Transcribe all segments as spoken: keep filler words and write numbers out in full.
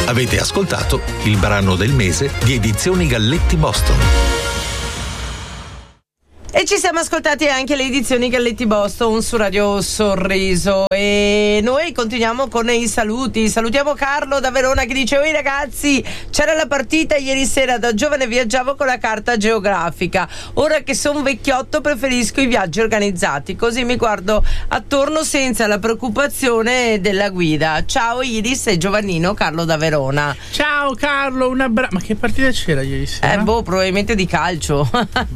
Avete ascoltato il brano del mese di Edizioni Galletti Boston. E ci siamo ascoltati anche le edizioni Galletti Boston su Radio Sorriso e noi continuiamo con i saluti. Salutiamo Carlo da Verona che dice: oi ragazzi, c'era la partita ieri sera, da giovane viaggiavo con la carta geografica, ora che sono vecchiotto preferisco i viaggi organizzati, così mi guardo attorno senza la preoccupazione della guida. Ciao Iris e Giovannino. Carlo da Verona. Ciao Carlo, un abbraccio. Ma che partita c'era ieri sera? Eh boh, probabilmente di calcio.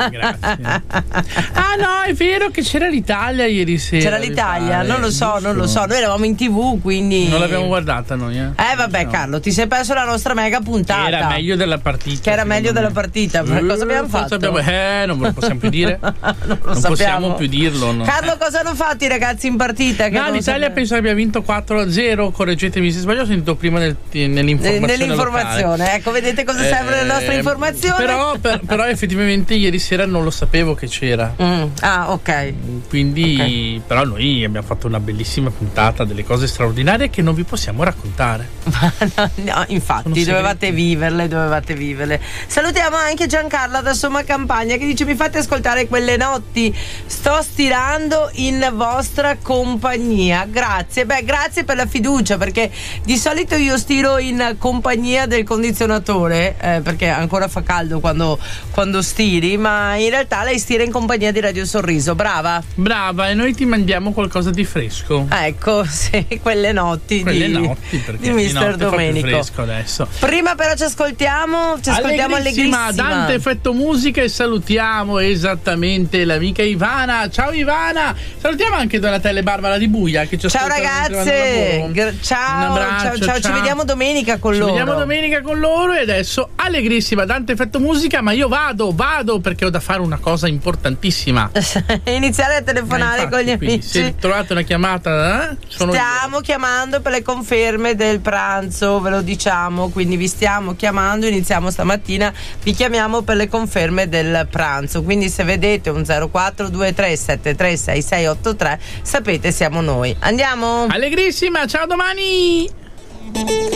Grazie. Ah no, è vero che c'era l'Italia ieri sera. C'era l'Italia, l'Italia. non lo so, non lo so. Noi eravamo in tv, quindi non l'abbiamo guardata noi. Eh, eh vabbè, no. Carlo, ti sei perso la nostra mega puntata. Che era meglio della partita. Che era meglio me. della partita. Uh, cosa abbiamo fatto? Abbiamo... Eh, non lo possiamo più dire. non lo non possiamo più dirlo. No. Carlo, cosa hanno fatto i ragazzi in partita? Che no, l'Italia penso abbia vinto quattro a zero. Correggetemi se sbaglio, ho sentito prima nel, nell'informazione. Nell'informazione, locale. Ecco, vedete cosa eh, serve la nostra informazione. Però, per, però effettivamente ieri sera non lo sapevo che c'era. Mm. Ah, ok. Quindi, okay. Però noi abbiamo fatto una bellissima puntata, delle cose straordinarie che non vi possiamo raccontare. no, no, infatti, dovevate viverle, dovevate viverle. Salutiamo anche Giancarla da Somma Campagna che dice: mi fate ascoltare quelle notti, sto stirando in vostra compagnia. Grazie, beh, grazie per la fiducia, perché di solito io stiro in compagnia del condizionatore, eh, perché ancora fa caldo quando, quando stiri, ma in realtà lei stira in compagnia di Radio Sorriso. Brava brava e noi ti mandiamo qualcosa di fresco. Ecco, sì, quelle notti quelle di, notti perché di mister Domenico. Fresco adesso. Prima però ci ascoltiamo ci ascoltiamo allegrissima, allegrissima Dante Effetto Musica e salutiamo esattamente l'amica Ivana. Ciao Ivana, salutiamo anche Donatella e Barbara di Buia che ci ciao ragazze. Gra- ciao, abbraccio, ciao, ciao ciao ci vediamo domenica con ci loro ci vediamo domenica con loro. E adesso allegrissima Dante Effetto Musica, ma io vado vado perché ho da fare una cosa importantissima. Iniziare a telefonare infatti, con gli amici. Se trovate una chiamata, eh, sono stiamo io. chiamando per le conferme del pranzo, ve lo diciamo, quindi vi stiamo chiamando, iniziamo stamattina, vi chiamiamo per le conferme del pranzo, quindi se vedete un zero quattro due tre sette tre sei sei otto tre sapete siamo noi. Andiamo? Allegrissima, ciao domani.